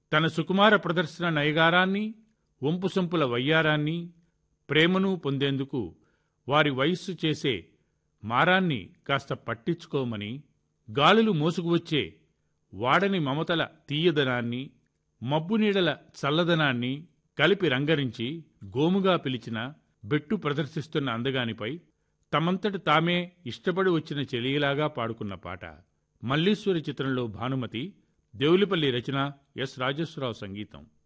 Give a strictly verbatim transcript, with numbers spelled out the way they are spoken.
తన సుకుమార ప్రదర్శన నయగారాన్ని, వంపుసొంపుల వయ్యారాన్ని, ప్రేమను పొందేందుకు వారి వయస్సు చేసే మారాన్ని కాస్త పట్టించుకోమని, గాలులు మోసుకువచ్చే వాడని మమతల తీయదనాన్ని, మబ్బునీడల చల్లదనాన్ని కలిపి రంగరించి గోముగా పిలిచిన బెట్టు ప్రదర్శిస్తున్న అందగానిపై తమంతట తామే ఇష్టపడి వచ్చిన చెలియలాగా పాడుకున్న పాట. మల్లీశ్వరి చిత్రంలో భానుమతి, దేవులపల్లి రచన, ఎస్ రాజేశ్వరరావు సంగీతం.